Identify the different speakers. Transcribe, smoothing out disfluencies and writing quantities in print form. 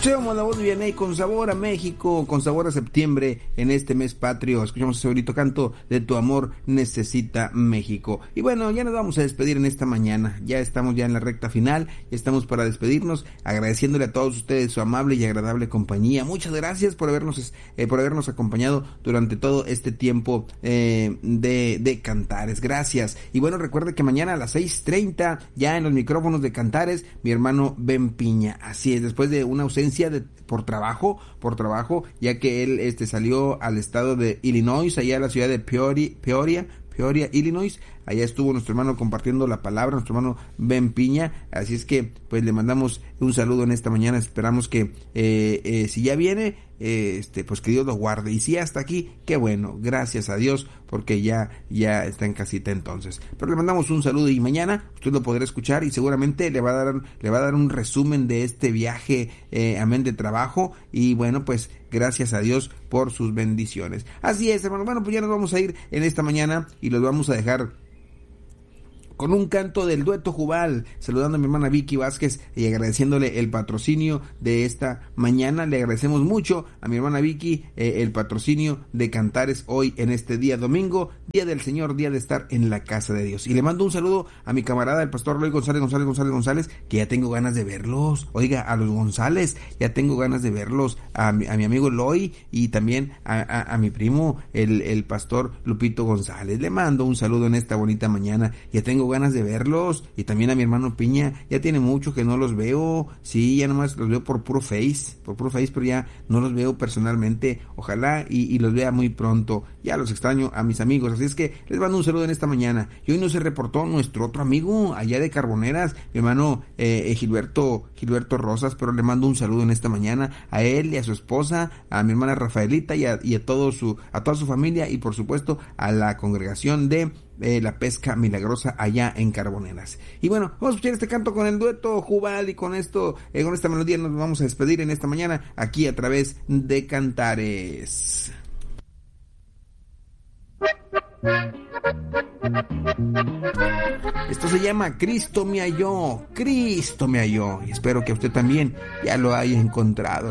Speaker 1: Somos la voz de Vianey con sabor a México, con sabor a septiembre en este mes patrio. Escuchamos ese bonito canto de Tu amor necesita México. Y bueno, ya nos vamos a despedir en esta mañana. Ya estamos ya en la recta final, ya estamos para despedirnos, agradeciéndole a todos ustedes su amable y agradable compañía. Muchas gracias por habernos acompañado durante todo este tiempo de Cantares. Gracias. Y bueno, recuerde que mañana a las 6:30 ya en los micrófonos de Cantares, mi hermano Ben Piña. Así es, después de una ausencia por trabajo, ya que él salió al estado de Illinois, allá a la ciudad de Peoria, Illinois. Allá estuvo nuestro hermano compartiendo la palabra, nuestro hermano Ben Piña. Así es que pues le mandamos un saludo en esta mañana. Esperamos que si ya viene, pues que Dios lo guarde. Y si hasta aquí, qué bueno, gracias a Dios, porque ya está en casita entonces. Pero le mandamos un saludo y mañana usted lo podrá escuchar y seguramente le va a dar un resumen de este viaje, amén, de trabajo. Y bueno, pues gracias a Dios por sus bendiciones. Así es, hermano. Bueno, pues ya nos vamos a ir en esta mañana y los vamos a dejar con un canto del dueto Jubal, saludando a mi hermana Vicky Vázquez y agradeciéndole el patrocinio de esta mañana. Le agradecemos mucho a mi hermana Vicky el patrocinio de Cantares hoy en este día domingo, día del Señor, día de estar en la casa de Dios. Y le mando un saludo a mi camarada, el pastor Eloy González, que ya tengo ganas de verlos. Oiga, a los González, ya tengo ganas de verlos, a mi amigo Eloy y también a mi primo, el pastor Lupito González. Le mando un saludo en esta bonita mañana. Ya tengo ganas de verlos, y también a mi hermano Piña. Ya tiene mucho que no los veo. Sí, ya nomás los veo por puro face, pero ya no los veo personalmente. Ojalá y los vea muy pronto. Ya los extraño a mis amigos, así es que les mando un saludo en esta mañana. Y hoy nos se reportó nuestro otro amigo allá de Carboneras, mi hermano Gilberto Rosas, pero le mando un saludo en esta mañana a él y a su esposa, a mi hermana Rafaelita y a toda su familia, y por supuesto a la congregación de la pesca milagrosa allá en Carboneras. Y bueno, vamos a escuchar este canto con el dueto Jubal, y con esta melodía nos vamos a despedir en esta mañana aquí a través de Cantares. Esto se llama Cristo me halló, y espero que usted también ya lo haya encontrado.